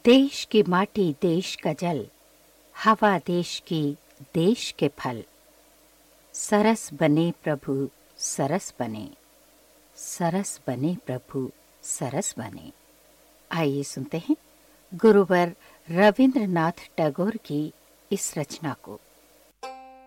देश की माटी देश का जल, हवा देश की देश के फल, सरस बने प्रभु सरस बने, सरस बने प्रभु सरस बने। आइए सुनते हैं गुरुवर रविंद्रनाथ टैगोर की इस रचना को।